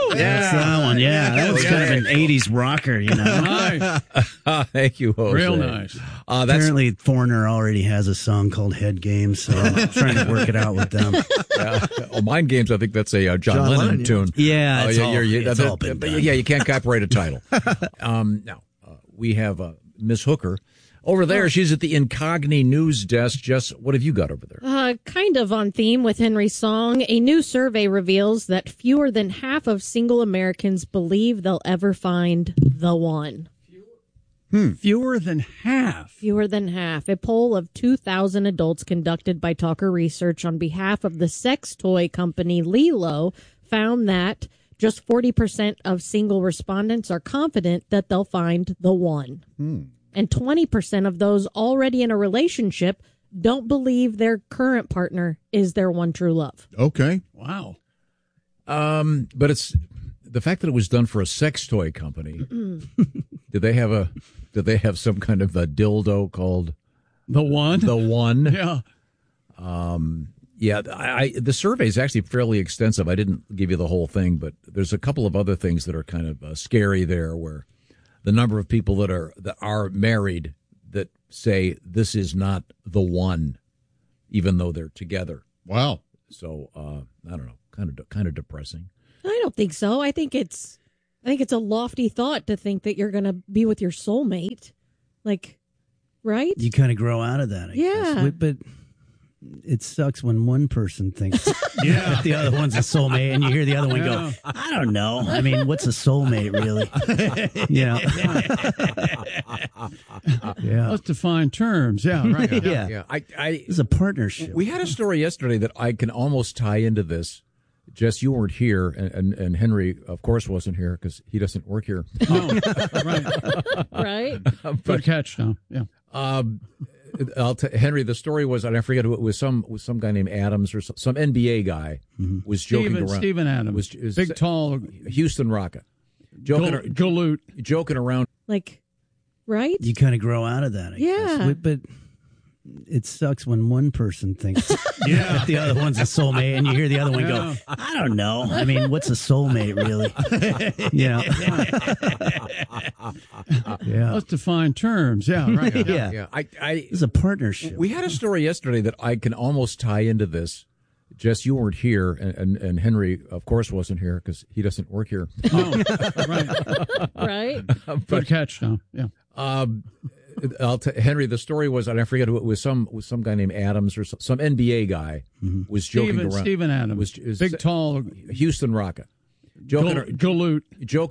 That's that one. Yeah, that was kind of an 80s rocker, you know. Nice. Thank you, Jose. Real nice. Apparently, Foreigner already has a song called Head Games, so I'm trying to work it out with them. Mind Games, I think that's a John Lennon tune. Yeah, it's all been done. Yeah, you can't copyright a title. Now, we have Miss Hooker. Over there, she's at the Incogni news desk. Jess, what have you got over there? Kind of on theme with Henry's song. A new survey reveals that fewer than half of single Americans believe they'll ever find the one. Fewer than half. Fewer than half. A poll of 2,000 adults conducted by Talker Research on behalf of the sex toy company Lilo found that just 40% of single respondents are confident that they'll find the one. And 20% of those already in a relationship don't believe their current partner is their one true love. Okay. Wow. But it's the fact that it was done for a sex toy company. Did they have some kind of a dildo called The One? The One? Yeah. Yeah, the survey is actually fairly extensive. I didn't give you the whole thing, but there's a couple of other things that are kind of scary there, where the number of people that are married that say this is not the one, even though they're together. Wow. So I don't know, kind of depressing. I don't think so. I think it's a lofty thought to think that you're going to be with your soulmate. Like, right? You kind of grow out of that, I guess. But it sucks when one person thinks that the other one's a soulmate, and you hear the other one go, I don't know. I mean, what's a soulmate, really? Let's define terms. Yeah, right. Yeah. It's a partnership. We had a story yesterday that I can almost tie into this. Jess, you weren't here, and Henry, of course, wasn't here because he doesn't work here. Oh, right. Right? Good catch, though. Yeah. Henry, the story was, and I forget who it was, some guy named Adams or some NBA guy was joking around. Steven Adams, was big, tall, Houston Rocket, joking around. Like, right? You kind of grow out of that, I guess. But it sucks when one person thinks that the other one's a soulmate, and you hear the other one go, I don't know. I mean, what's a soulmate, really? Let's define terms. Yeah, right. Yeah. It's a partnership. We had a story yesterday that I can almost tie into this. Jess, you weren't here, and Henry, of course, wasn't here because he doesn't work here. Oh, right. Right? Good catch, though. Yeah. Henry, the story was, and I forget who it was, some guy named Adams or some NBA guy was joking around. Steven Adams, was big, tall, Houston Rocket, joking